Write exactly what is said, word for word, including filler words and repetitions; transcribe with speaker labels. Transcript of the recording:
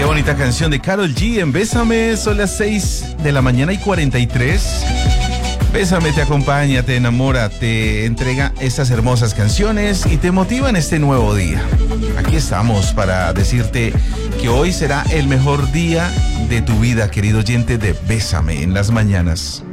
Speaker 1: bonita canción de Karol G en Bésame. Son las seis de la mañana y cuarenta y tres. Bésame te acompaña, te enamora, te entrega estas hermosas canciones y te motiva en este nuevo día. Aquí estamos para decirte que hoy será el mejor día de tu vida, querido oyente de Bésame en las mañanas.